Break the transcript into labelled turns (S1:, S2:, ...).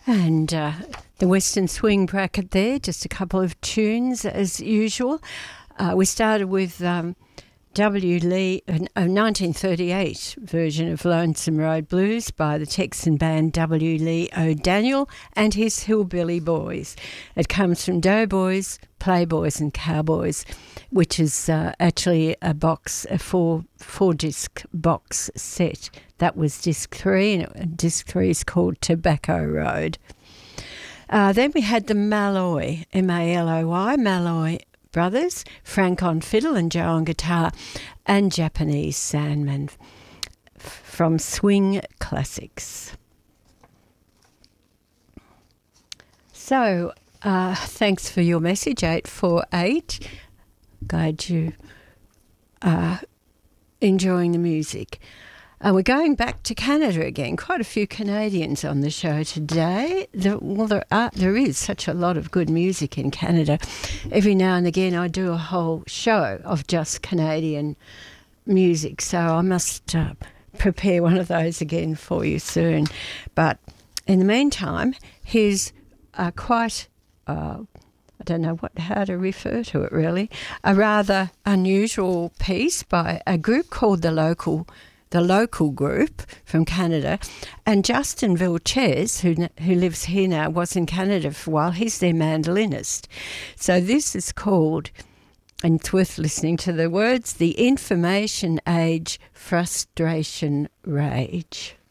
S1: And the Western Swing bracket there, just a couple of tunes as usual. We started with W. Lee, a 1938 version of Lonesome Road Blues by the Texan band W. Lee O'Daniel and his Hillbilly Boys. It comes from Doughboys, Playboys and Cowboys, which is actually a four-disc box set. That was disc 3, and disc 3 is called Tobacco Road. Then we had the Malloy, M-A-L-O-Y, Malloy Brothers, Frank on fiddle and Joe on guitar, and Japanese Sandman from Swing Classics. So, thanks for your message, 848. Glad you are enjoying the music. We're going back to Canada again. Quite a few Canadians on the show today. There is such a lot of good music in Canada. Every now and again I do a whole show of just Canadian music, so I must prepare one of those again for you soon. But in the meantime, here's quite... I don't know how to refer to it really, a rather unusual piece by a group called The Local Group from Canada, and Justin Vilches, who lives here now, was in Canada for a while. He's their mandolinist. So this is called, and it's worth listening to the words, The Information Age Frustration Rage.